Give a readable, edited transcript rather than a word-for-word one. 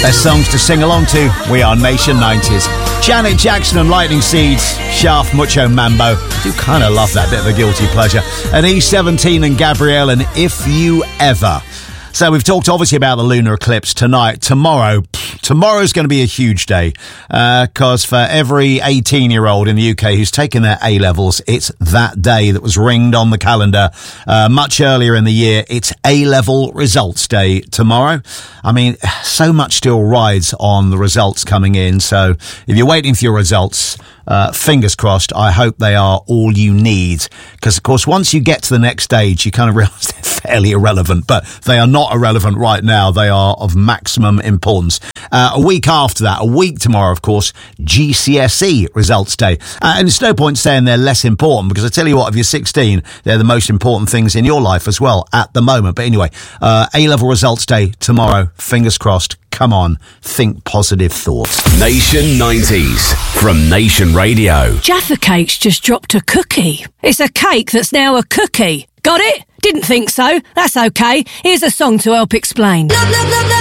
Best songs to sing along to. We are Nation 90s. Janet Jackson and Lightning Seeds. Shaft, Mucho Mambo. I do kind of love that, bit of a guilty pleasure. And E17 and Gabrielle and If You Ever. So we've talked obviously about the lunar eclipse tonight. Tomorrow's going to be a huge day because for every 18-year-old in the UK who's taken their A-levels, it's that day that was ringed on the calendar much earlier in the year. It's A-level results day tomorrow. I mean, so much still rides on the results coming in. So if you're waiting for your results, fingers crossed, I hope they are all you need. Because, of course, once you get to the next stage, you kind of realise they're fairly irrelevant. But they are not irrelevant right now. They are of maximum importance. A week after that, a week tomorrow, of course, GCSE results day. And it's no point saying they're less important because I tell you what, if you're 16, they're the most important things in your life as well at the moment. But anyway, A-level results day tomorrow. Fingers crossed. Come on, think positive thoughts. Nation 90s from Nation Radio. Jaffa Cakes just dropped a cookie. It's a cake that's now a cookie. Got it? Didn't think so. That's okay. Here's a song to help explain. Love, love, love, love.